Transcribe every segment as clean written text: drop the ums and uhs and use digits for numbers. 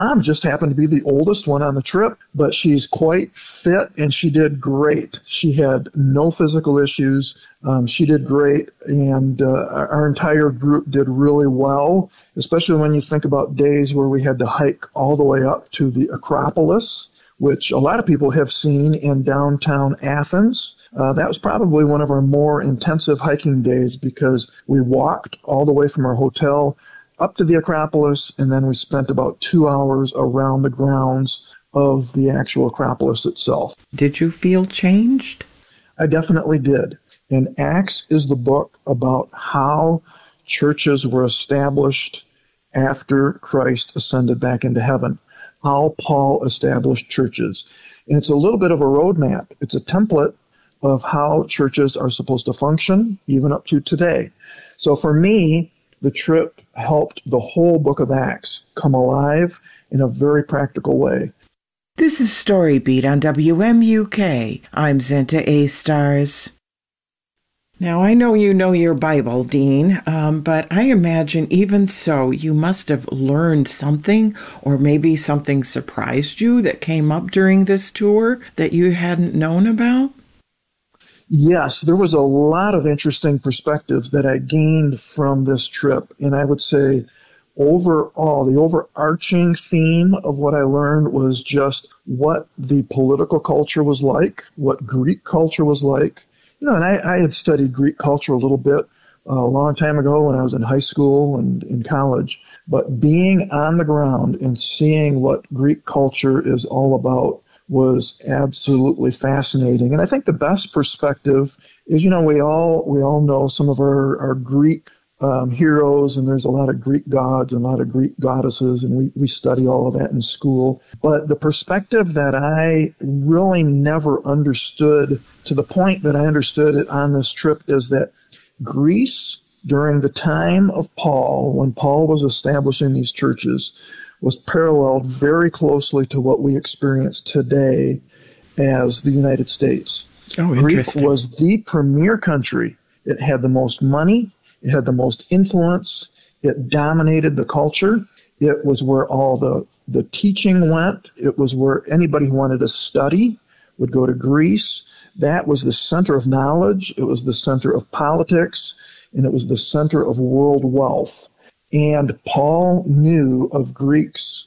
mom just happened to be the oldest one on the trip, but she's quite fit and she did great. She had no physical issues. She did great, and our entire group did really well, especially when you think about days where we had to hike all the way up to the Acropolis, which a lot of people have seen in downtown Athens. That was probably one of our more intensive hiking days because we walked all the way from our hotel up to the Acropolis, and then we spent about 2 hours around the grounds of the actual Acropolis itself. Did you feel changed? I definitely did. And Acts is the book about how churches were established after Christ ascended back into heaven, how Paul established churches. And it's a little bit of a roadmap. It's a template of how churches are supposed to function, even up to today. So for me, the trip helped the whole book of Acts come alive in a very practical way. This is Storybeat on WMUK. I'm Zenta A. Stars. Now, I know you know your Bible, Dean, but I imagine even so, you must have learned something, or maybe something surprised you that came up during this tour that you hadn't known about? Yes, there was a lot of interesting perspectives that I gained from this trip, and I would say overall, the overarching theme of what I learned was just what the political culture was like, what Greek culture was like. You know, and I had studied Greek culture a little bit a long time ago when I was in high school and in college. But being on the ground and seeing what Greek culture is all about was absolutely fascinating. And I think the best perspective is, you know, we all know some of our Greek heroes, and there's a lot of Greek gods and a lot of Greek goddesses, and we study all of that in school. But the perspective that I really never understood to the point that I understood it on this trip is that Greece, during the time of Paul, when Paul was establishing these churches, was paralleled very closely to what we experience today as the United States. Oh, Greece was the premier country. It had the most money. It had the most influence. It dominated the culture. It was where all the teaching went. It was where anybody who wanted to study would go to Greece. That was the center of knowledge. It was the center of politics, and it was the center of world wealth. And Paul knew of Greece's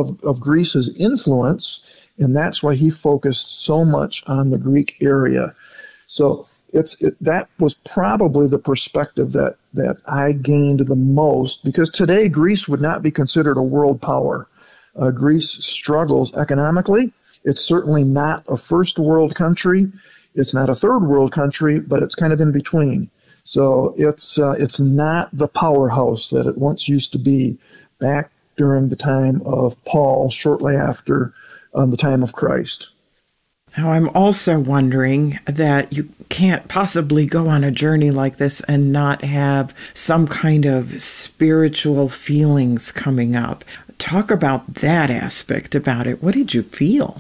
influence, and that's why he focused so much on the Greek area. So that was probably the perspective that I gained the most, because today Greece would not be considered a world power. Greece struggles economically. It's certainly not a first world country. It's not a third world country, but it's kind of in between. So it's not the powerhouse that it once used to be back during the time of Paul, shortly after the time of Christ. Now, I'm also wondering that you can't possibly go on a journey like this and not have some kind of spiritual feelings coming up. Talk about that aspect about it. What did you feel?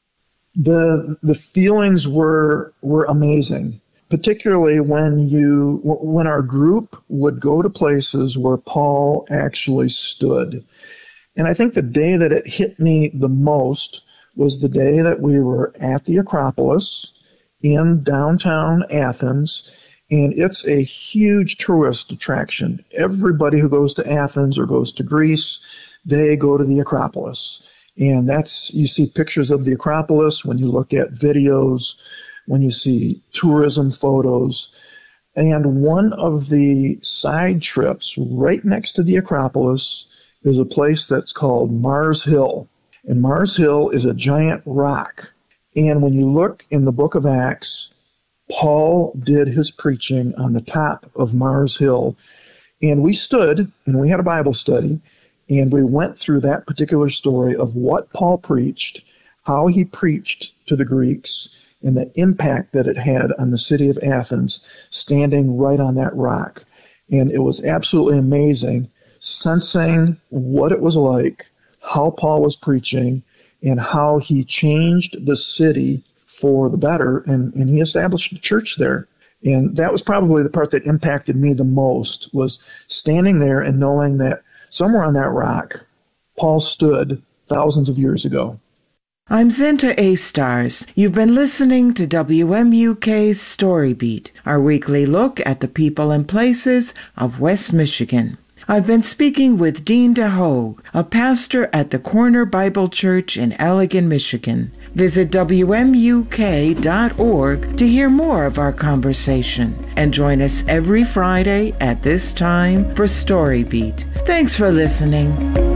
The feelings were amazing, particularly when our group would go to places where Paul actually stood. And I think the day that it hit me the most was the day that we were at the Acropolis in downtown Athens, and it's a huge tourist attraction. Everybody who goes to Athens or goes to Greece, they go to the Acropolis. And you see pictures of the Acropolis when you look at videos, when you see tourism photos. And one of the side trips right next to the Acropolis is a place that's called Mars Hill. And Mars Hill is a giant rock. And when you look in the book of Acts, Paul did his preaching on the top of Mars Hill. And we stood and we had a Bible study, and we went through that particular story of what Paul preached, how he preached to the Greeks, and the impact that it had on the city of Athens, standing right on that rock. And it was absolutely amazing, sensing what it was like, how Paul was preaching, and how he changed the city for the better, and he established a church there. And that was probably the part that impacted me the most, was standing there and knowing that somewhere on that rock, Paul stood thousands of years ago. I'm Zinta A. Stars. You've been listening to WMUK's Story Beat, our weekly look at the people and places of West Michigan. I've been speaking with Dean DeHogue, a pastor at the Corner Bible Church in Allegan, Michigan. Visit WMUK.org to hear more of our conversation, and join us every Friday at this time for Story Beat. Thanks for listening.